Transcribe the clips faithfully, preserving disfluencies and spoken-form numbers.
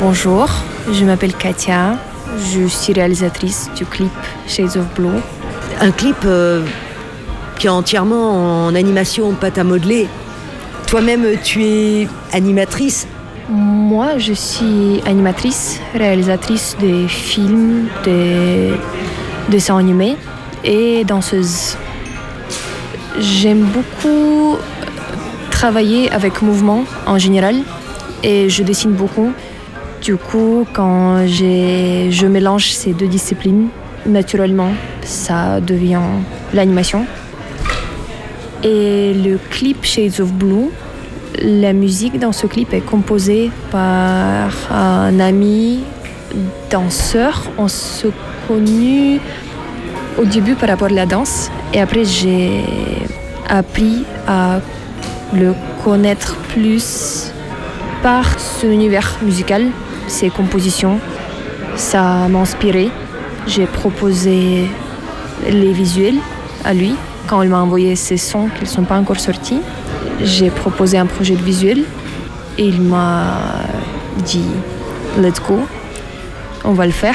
Bonjour, je m'appelle Katia, je suis réalisatrice du clip Shades of Blue. Un clip euh, qui est entièrement en animation, pâte à modeler. Toi-même, tu es animatrice? Moi, je suis animatrice, réalisatrice des films, des dessins animés et danseuse. J'aime beaucoup travailler avec mouvement en général et je dessine beaucoup. Du coup, quand j'ai, je mélange ces deux disciplines, naturellement, ça devient l'animation. Et le clip Shades of Blue, la musique dans ce clip est composée par un ami danseur. On se connut au début par rapport à la danse et après j'ai appris à le connaître plus par son univers musical, ses compositions. Ça m'a inspiré. J'ai proposé les visuels à lui quand il m'a envoyé ses sons qui ne sont pas encore sortis. J'ai proposé un projet de visuel et il m'a dit « let's go, on va le faire ».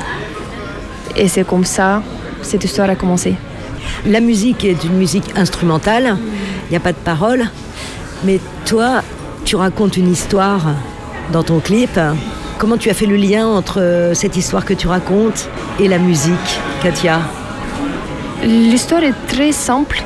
Et c'est comme ça cette histoire a commencé. La musique est une musique instrumentale, il n'y a pas de paroles, mais toi, tu racontes une histoire dans ton clip. Comment tu as fait le lien entre cette histoire que tu racontes et la musique, Katia? L'histoire est très simple.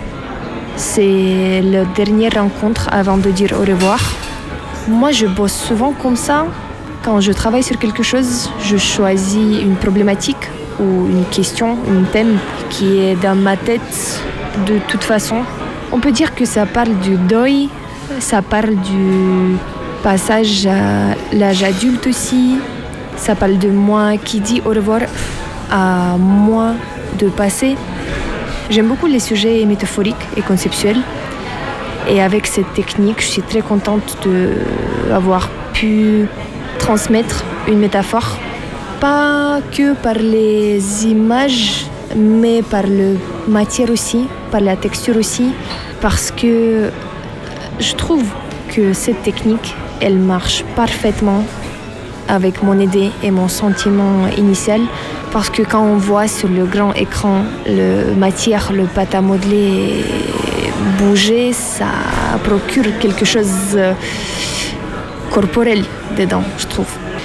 C'est la dernière rencontre avant de dire au revoir. Moi, je bosse souvent comme ça. Quand je travaille sur quelque chose, je choisis une problématique ou une question, un thème qui est dans ma tête de toute façon. On peut dire que ça parle du deuil, ça parle du passage à l'âge adulte aussi. Ça parle de moi qui dit au revoir à moi de passer. J'aime beaucoup les sujets métaphoriques et conceptuels. Et avec cette technique, je suis très contente d'avoir pu transmettre une métaphore. Pas que par les images, mais par la matière aussi, par la texture aussi. Parce que je trouve que cette technique, elle marche parfaitement avec mon idée et mon sentiment initial. Parce que quand on voit sur le grand écran la matière, le pâte à modeler bouger, ça procure quelque chose de corporel dedans, je trouve.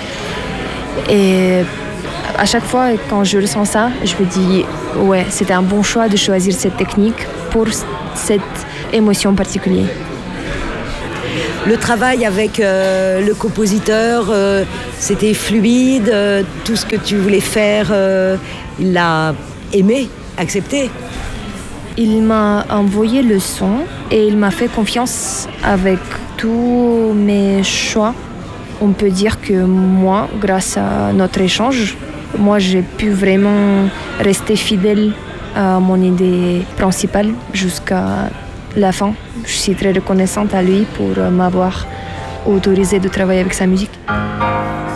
Et à chaque fois, quand je ressens ça, je me dis « ouais, c'était un bon choix de choisir cette technique pour cette émotion particulière ». Le travail avec euh, le compositeur, euh, c'était fluide, euh, tout ce que tu voulais faire, euh, il l'a aimé, accepté. Il m'a envoyé le son et il m'a fait confiance avec tous mes choix. On peut dire que moi, grâce à notre échange, moi j'ai pu vraiment rester fidèle à mon idée principale jusqu'à la fin. Je suis très reconnaissante à lui pour m'avoir autorisé de travailler avec sa musique.